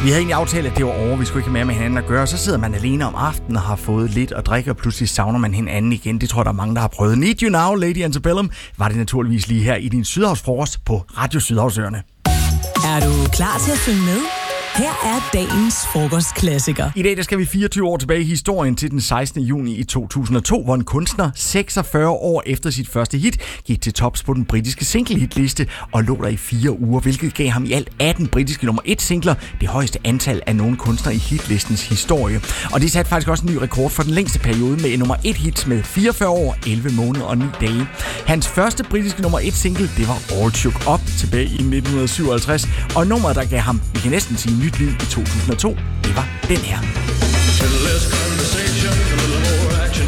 Vi havde egentlig aftalt, at det var over, vi skulle ikke have mere med hinanden at gøre. Så sidder man alene om aftenen og har fået lidt at drikke, og pludselig savner man hinanden igen. Det tror jeg, der er mange, der har prøvet. Need You Now, Lady Antebellum, var det naturligvis lige her i din Sydhavsfrokost på Radio Sydhavsøerne. Er du klar til at synge med? Her er dagens frokostklassiker. I dag der skal vi 24 år tilbage i historien til den 16. juni i 2002, hvor en kunstner 46 år efter sit første hit gik til tops på den britiske single-hitliste og lå der i 4 uger, hvilket gav ham i alt 18 britiske nummer 1 singler, det højeste antal af nogen kunstner i hitlistens historie. Og det satte faktisk også en ny rekord for den længste periode med en nummer 1 hit med 44 år, 11 måneder og 9 dage. Hans første britiske nummer 1 single, det var All Shook Up tilbage i 1957, og nummeret, der gav ham, vi kan næsten sige, nyt liv i 2002, det var den her.